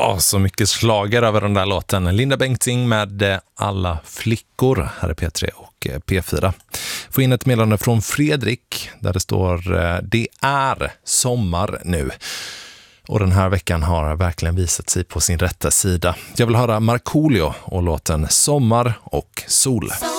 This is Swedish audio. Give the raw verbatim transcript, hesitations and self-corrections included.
Ja, så mycket slager över den där låten. Linda Bengtzing med eh, Alla flickor här är P tre och eh, P fyra. Får in ett meddelande från Fredrik där det står eh, det är sommar nu. Och den här veckan har verkligen visat sig på sin rätta sida. Jag vill höra Markoolio och låten Sommar och sol.